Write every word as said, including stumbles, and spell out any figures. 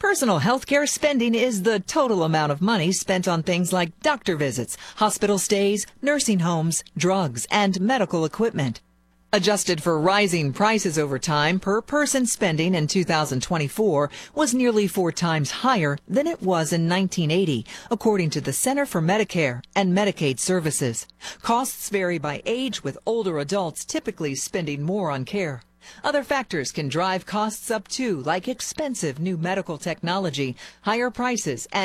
Personal healthcare spending is the total amount of money spent on things like doctor visits, hospital stays, nursing homes, drugs, and medical equipment. Adjusted for rising prices over time, per-person spending in two thousand twenty-four was nearly four times higher than it was in nineteen eighty, according to the Center for Medicare and Medicaid Services. Costs vary by age, with older adults typically spending more on care. Other factors can drive costs up too, like expensive new medical technology, higher prices, and